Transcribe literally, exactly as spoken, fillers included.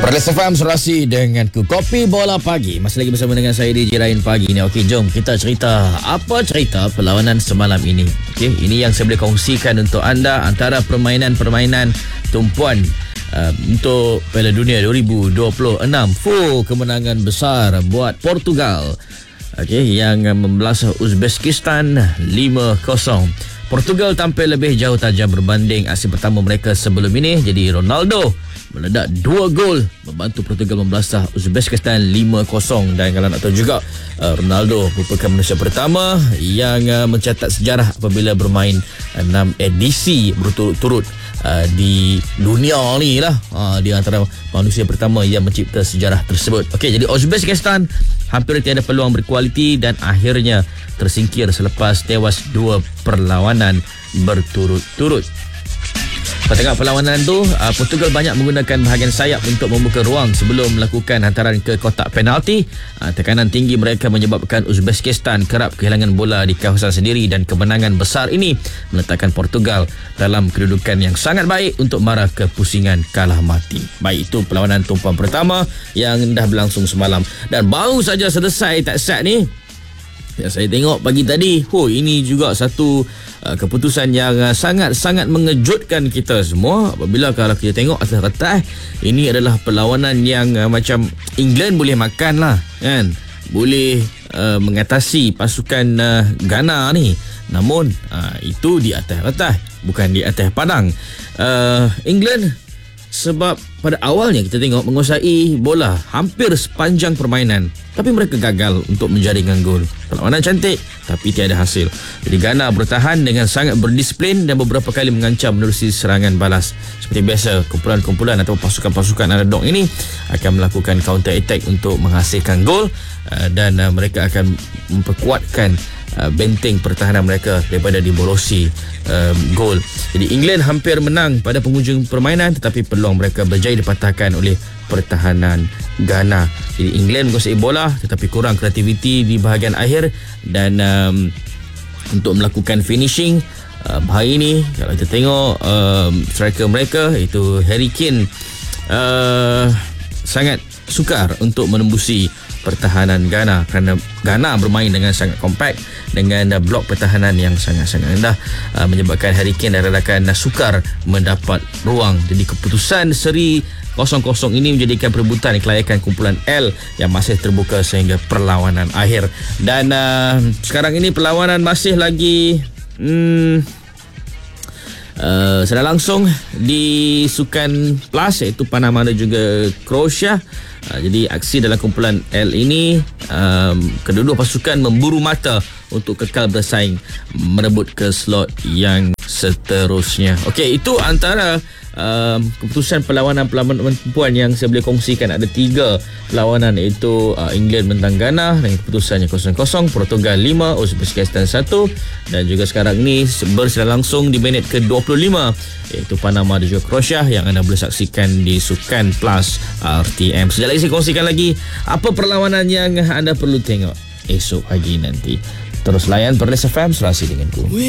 Perlis F M Serasi denganku Kopi Bola Pagi. Masih lagi bersama dengan saya D J Rain pagi ni. Okey, jom kita cerita apa cerita perlawanan semalam ini. Okey, ini yang saya boleh kongsikan untuk anda antara permainan-permainan tumpuan uh, untuk Piala Dunia dua ribu dua puluh enam. Full kemenangan besar buat Portugal. Okey, yang membelasah Uzbekistan lima kosong. Portugal tampil lebih jauh tajam berbanding aksi pertama mereka sebelum ini. Jadi Ronaldo meledak dua gol membantu Portugal membelasah Uzbekistan lima kosong. Dan kalau nak tahu juga, uh, Ronaldo merupakan manusia pertama yang uh, mencatat sejarah apabila bermain enam edisi berturut-turut uh, di dunia ni lah. Uh, di antara manusia pertama yang mencipta sejarah tersebut. Okey, jadi Uzbekistan hampir tiada peluang berkualiti dan akhirnya tersingkir selepas tewas dua perlawanan berturut-turut. Pada tengah perlawanan tu, uh, Portugal banyak menggunakan bahagian sayap untuk membuka ruang sebelum melakukan hantaran ke kotak penalti. Uh, tekanan tinggi mereka menyebabkan Uzbekistan kerap kehilangan bola di kawasan sendiri dan kemenangan besar ini meletakkan Portugal dalam kedudukan yang sangat baik untuk mara kepusingan kalah mati. Baik, itu perlawanan tumpuan pertama yang dah berlangsung semalam dan baru saja selesai tak sat ni. Ya, saya tengok pagi tadi, oh ini juga satu uh, keputusan yang uh, sangat-sangat mengejutkan kita semua. Apabila kalau kita tengok atas kertas, ini adalah perlawanan yang uh, macam England boleh makan lah, kan? Boleh uh, mengatasi pasukan uh, Ghana ni. Namun uh, itu di atas kertas, bukan di atas padang. uh, England sebab pada awalnya kita tengok menguasai bola hampir sepanjang permainan, tapi mereka gagal untuk menjaringkan gol. Perlawanan cantik tapi tiada hasil. Jadi Ghana bertahan dengan sangat berdisiplin dan beberapa kali mengancam menerusi serangan balas. Seperti biasa, kumpulan-kumpulan atau pasukan-pasukan underdog ini akan melakukan counter attack untuk menghasilkan gol, dan mereka akan memperkuatkan Uh, benteng pertahanan mereka daripada diborosi uh, gol. Jadi England hampir menang pada penghujung permainan, tetapi peluang mereka berjaya dipatahkan oleh pertahanan Ghana. Jadi England menguasai bola tetapi kurang kreativiti di bahagian akhir dan um, untuk melakukan finishing. Uh, hari ini kalau kita tengok um, striker mereka iaitu Harry Kane uh, sangat sukar untuk menembusi pertahanan Ghana kerana Ghana bermain dengan sangat kompak dengan uh, blok pertahanan yang sangat-sangat rendah, uh, menyebabkan Harry Kane dan rakan uh, sukar mendapat ruang. Jadi keputusan seri kosong kosong ini menjadikan perebutan kelayakan kumpulan L yang masih terbuka sehingga perlawanan akhir. Dan uh, sekarang ini perlawanan masih lagi hmm, Uh, sedang langsung di Sukan Plus iaitu Panama dan juga Croatia. Uh, jadi aksi dalam kumpulan L ini, um, kedua-dua pasukan memburu mata untuk kekal bersaing merebut ke slot yang seterusnya. Okey, itu antara um, keputusan perlawanan-perlawanan tumpuan yang saya boleh kongsikan. Ada tiga perlawanan iaitu uh, England menentang Ghana dengan keputusannya kosong kosong, Portugal lima, Uzbekistan satu, dan juga sekarang ni bersedang langsung di minit ke dua puluh lima iaitu Panama dan juga Croatia yang anda boleh saksikan di Sukan Plus R T M. Sekejap lagi saya kongsikan lagi apa perlawanan yang anda perlu tengok esok pagi nanti. Terus layan Perlis F M Serasi denganku.